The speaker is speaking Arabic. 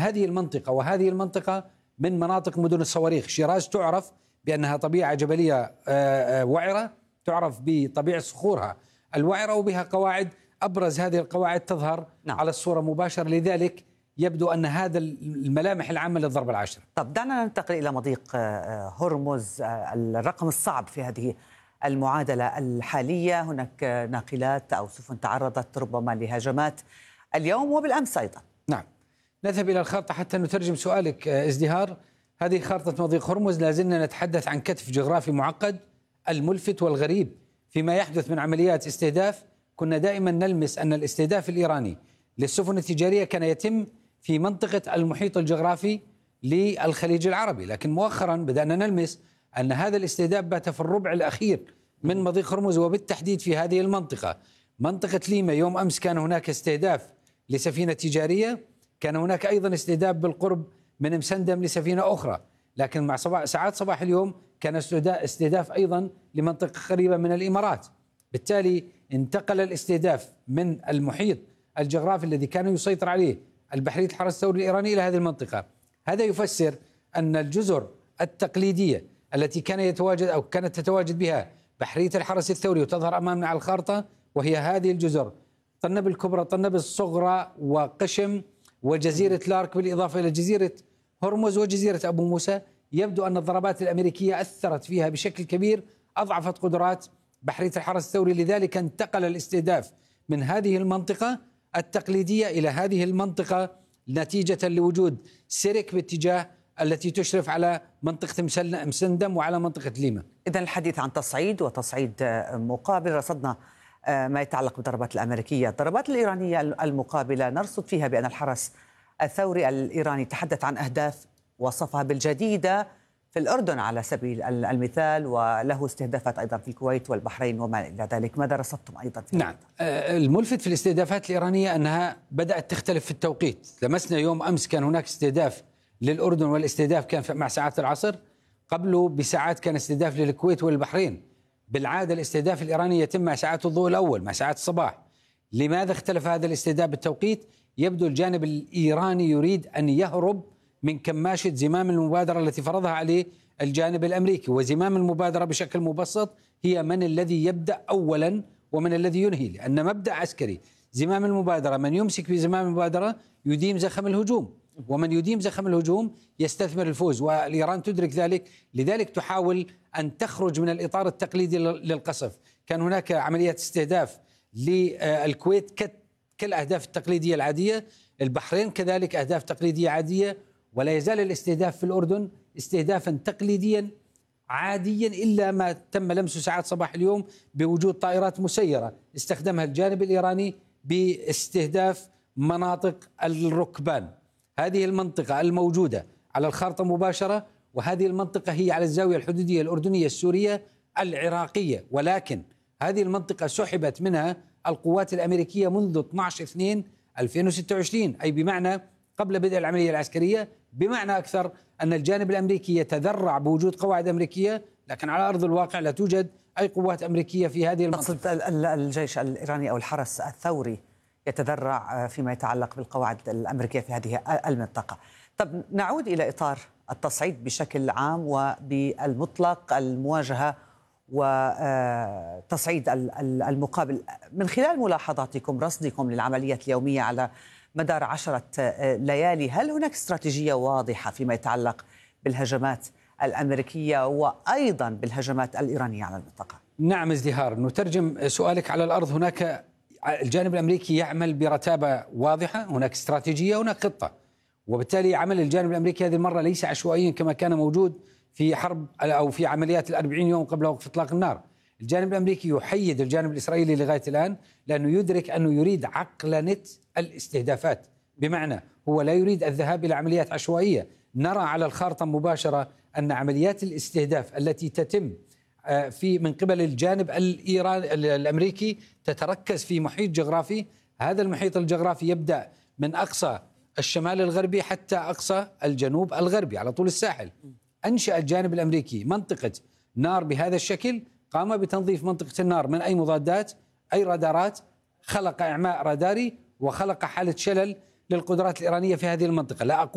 هذه المنطقة وهذه المنطقة من مناطق مدن الصواريخ. شيراز تعرف بأنها طبيعة جبلية وعرة، تعرف بطبيعة صخورها الوعرة وبها قواعد، أبرز هذه القواعد تظهر على الصورة مباشرة، لذلك يبدو أن هذا الملامح العامة للضربة العاشرة. طب دعنا ننتقل إلى مضيق هرمز، الرقم الصعب في هذه المعادلة الحالية. هناك ناقلات أو سفن تعرضت ربما لهجمات اليوم وبالأمس أيضا. نعم، نذهب إلى الخارطة حتى نترجم سؤالك ازدهار. هذه خارطة مضيق هرمز، لازلنا نتحدث عن كتف جغرافي معقد. الملفت والغريب فيما يحدث من عمليات استهداف، كنا دائما نلمس أن الاستهداف الإيراني للسفن التجارية كان يتم في منطقة المحيط الجغرافي للخليج العربي، لكن مؤخرا بدأنا نلمس أن هذا الاستهداف بات في الربع الأخير من مضيق هرمز، وبالتحديد في هذه المنطقة، منطقة ليما. يوم أمس كان هناك استهداف لسفينة تجارية، كان هناك أيضا استهداف بالقرب من مسندم لسفينة أخرى، لكن مع ساعات صباح اليوم كان استهداف أيضا لمنطقة قريبة من الإمارات. بالتالي انتقل الاستهداف من المحيط الجغرافي الذي كان يسيطر عليه البحرية الحرس الثوري الإيراني إلى هذه المنطقة. هذا يفسر أن الجزر التقليدية التي كانت تتواجد بها بحرية الحرس الثوري وتظهر أمامنا على الخارطة، وهي هذه الجزر: طنب الكبرى، طنب الصغرى، وقشم، وجزيرة لارك، بالإضافة إلى جزيرة هرمز وجزيرة أبو موسى. يبدو أن الضربات الأمريكية أثرت فيها بشكل كبير، أضعفت قدرات بحرية الحرس الثوري، لذلك انتقل الاستهداف من هذه المنطقة التقليدية إلى هذه المنطقة نتيجة لوجود سيرك باتجاه التي تشرف على منطقة مسندم وعلى منطقة ليما. إذن الحديث عن تصعيد وتصعيد مقابل. رصدنا ما يتعلق بالضربات الأمريكية. الضربات الإيرانية المقابلة نرصد فيها بأن الحرس الثوري الإيراني تحدث عن أهداف وصفها بالجديدة في الأردن على سبيل المثال، وله استهدافات أيضا في الكويت والبحرين وما إلى ذلك. ماذا رصدتم أيضا في نعم، الملفت في الاستهدافات الإيرانية أنها بدأت تختلف في التوقيت. لمسنا يوم أمس كان هناك استهداف للأردن، والاستهداف كان مع ساعات العصر. قبله بساعات كان استهداف للكويت والبحرين. بالعادة الاستهداف الإيراني يتم مع ساعات الضوء الأول، مع ساعات الصباح. لماذا اختلف هذا الاستهداف بالتوقيت؟ يبدو الجانب الإيراني يريد أن يهرب من كماشة زمام المبادرة التي فرضها عليه الجانب الأمريكي. وزمام المبادرة بشكل مبسط هي من الذي يبدأ أولا ومن الذي ينهي، لأن مبدأ عسكري زمام المبادرة: من يمسك بزمام المبادرة يديم زخم الهجوم، ومن يديم زخم الهجوم يستثمر الفوز، والإيران تدرك ذلك. لذلك تحاول أن تخرج من الإطار التقليدي للقصف. كان هناك عمليات استهداف للكويت كالأهداف التقليدية العادية، البحرين كذلك أهداف تقليدية عادية، ولا يزال الاستهداف في الأردن استهدافا تقليديا عاديا، إلا ما تم لمسه ساعات صباح اليوم بوجود طائرات مسيرة استخدمها الجانب الإيراني باستهداف مناطق الركبان. هذه المنطقة الموجودة على الخارطة مباشرة، وهذه المنطقة هي على الزاوية الحدودية الأردنية السورية العراقية، ولكن هذه المنطقة سحبت منها القوات الأمريكية منذ 12/2/2026، أي بمعنى قبل بدء العملية العسكرية. بمعنى أكثر أن الجانب الأمريكي يتذرع بوجود قواعد أمريكية، لكن على أرض الواقع لا توجد أي قوات أمريكية في هذه المنطقة. تقصد الجيش الإيراني أو الحرس الثوري يتذرع فيما يتعلق بالقواعد الأمريكية في هذه المنطقة. طب نعود إلى إطار التصعيد بشكل عام وبالمطلق، المواجهة وتصعيد المقابل. من خلال ملاحظاتكم، رصدكم للعمليات اليومية على مدار 10 ليالي، هل هناك استراتيجية واضحة فيما يتعلق بالهجمات الأمريكية وأيضا بالهجمات الإيرانية على المنطقة؟ نعم ازدهار، نترجم سؤالك على الأرض. هناك الجانب الأمريكي يعمل برتابة واضحة، هناك استراتيجية، هناك خطة، وبالتالي عمل الجانب الأمريكي هذه المرة ليس عشوائيا كما كان موجود في حرب أو في عمليات 40 يوم قبل وقف إطلاق النار. الجانب الأمريكي يحيد الجانب الإسرائيلي لغاية الآن، لأنه يدرك أنه يريد عقلنة الاستهدافات، بمعنى هو لا يريد الذهاب إلى عمليات عشوائية. نرى على الخارطة مباشرة أن عمليات الاستهداف التي تتم من قبل الجانب الأمريكي تتركز في محيط جغرافي. هذا المحيط الجغرافي يبدأ من أقصى الشمال الغربي حتى أقصى الجنوب الغربي على طول الساحل. أنشأ الجانب الأمريكي منطقة نار بهذا الشكل، قام بتنظيف منطقة النار من أي مضادات، أي رادارات، خلق إعماء راداري، وخلق حالة شلل للقدرات الإيرانية في هذه المنطقة. لا أقول